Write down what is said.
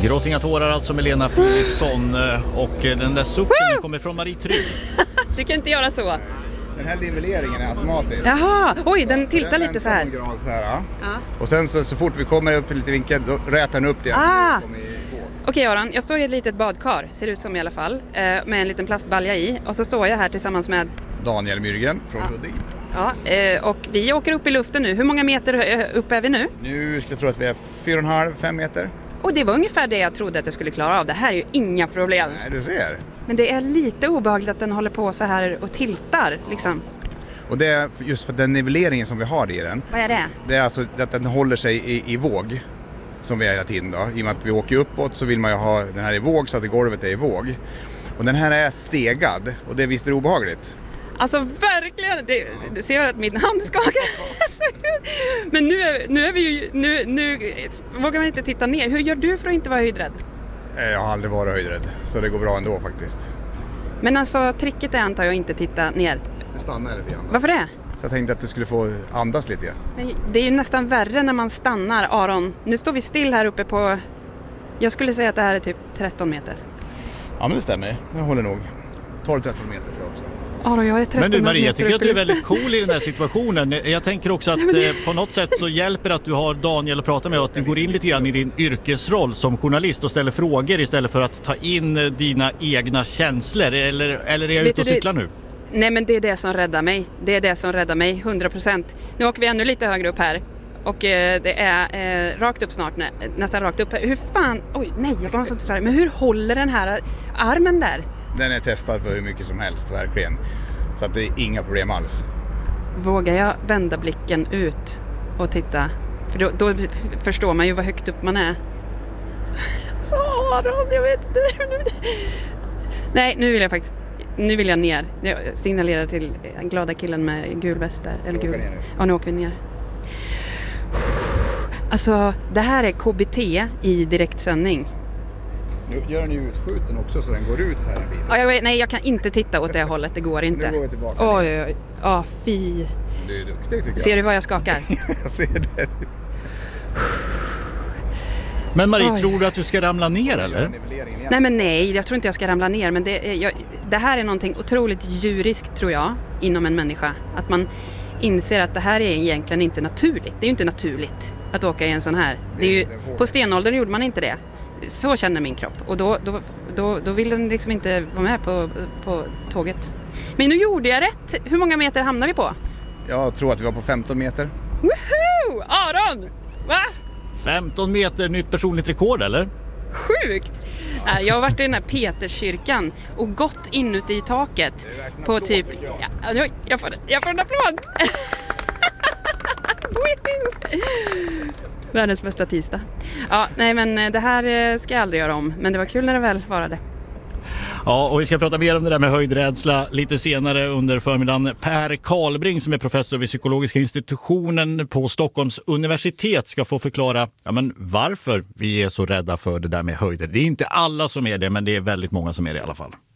Gråt inga tårar alltså med Lena Philipsson, och den där sucken kommer från Marie Trygg. Du kan inte göra så. Den här nivelleringen är automatisk. Jaha, oj, den tiltar lite så här. Så här ja. Och sen så fort vi kommer upp i lite vinkel, då rätar den upp det. Okej Aron, jag står i ett litet badkar, ser det ut som i alla fall, med en liten plastbalja i. Och så står jag här tillsammans med Daniel Myrgren från Huddinge. Ja, och vi åker upp i luften nu. Hur många meter upp är vi nu? Nu ska jag tro att vi är 4,5-5 meter. Och det var ungefär det jag trodde att jag skulle klara av. Det här är ju inga problem. Nej, du ser. Men det är lite obehagligt att den håller på så här och tiltar liksom. Och det är just för den nivelleringen som vi har i den. Vad är det? Det är alltså att den håller sig i våg. Som vi är hela tiden då. I och med att vi åker uppåt så vill man ju ha den här i våg så att golvet är i våg. Och den här är stegad och det visst är obehagligt. Alltså verkligen, du ser att min hand skakar. Men nu är vi ju, nu vågar man inte titta ner. Hur gör du för att inte vara höjdrädd? Jag har aldrig varit höjdrädd, så det går bra ändå faktiskt. Men alltså tricket är antar jag inte titta ner. Du stannar lite grann. Varför det? Så jag tänkte att du skulle få andas lite. Men det är ju nästan värre när man stannar, Aron. Nu står vi still här uppe på, jag skulle säga att det här är typ 13 meter. Ja men det stämmer, jag håller nog. 12-13 meter tror jag också. Aron, jag är 13 Men du Maria, jag meter tycker att du är uppe. väldigt cool i den här situationen. Jag tänker också att på något sätt så hjälper att du har Daniel att prata med och att du går in lite grann i din yrkesroll som journalist och ställer frågor istället för att ta in dina egna känslor. Eller är jag ute och cyklar nu? Nej, men det är det som räddar mig. Det är det som räddar mig, 100%. Nu åker vi ännu lite högre upp här. Och det är rakt upp snart, nästan rakt upp. Hur fan, oj nej, jag var så distraherad. Men hur håller den här armen där? Den är testad för hur mycket som helst, verkligen. Så att det är inga problem alls. Vågar jag vända blicken ut och titta? För då förstår man ju vad högt upp man är. Så Aron, jag vet inte. Nej, nu vill jag ner. Jag signalerar till den glada killen med gul väst där. Eller gul. Ja, nu åker vi ner. Alltså, det här är KBT i direktsändning. Nu gör den ju utskjuten också så den går ut här en bit. Ja, nej, jag kan inte titta åt det hållet. Det går inte. Nu går vi tillbaka. Oj. Ja, fy. Du är duktig tycker jag. Ser du vad jag skakar? Jag ser det. Men Marie, tror du att du ska ramla ner eller? Nej, jag tror inte jag ska ramla ner. Men det här är någonting otroligt djuriskt tror jag inom en människa. Att man inser att det här är egentligen inte naturligt. Det är ju inte naturligt att åka i en sån här. Det är ju, på stenåldern gjorde man inte det. Så känner min kropp. Och då vill den liksom inte vara med på tåget. Men nu gjorde jag rätt. Hur många meter hamnar vi på? Jag tror att vi var på 15 meter. Woohoo! Aron! Va? 15 meter, nytt personligt rekord eller? Sjukt! Jag har varit i den här Peterskyrkan och gått inuti i taket på typ... Ja, jag får en applåd! Världens bästa tisdag. Ja, nej men det här ska jag aldrig göra om. Men det var kul när det väl var det. Ja, och vi ska prata mer om det där med höjdrädsla lite senare under förmiddagen. Per Karlbring som är professor vid psykologiska institutionen på Stockholms universitet ska få förklara varför vi är så rädda för det där med höjder. Det är inte alla som är det, men det är väldigt många som är det i alla fall.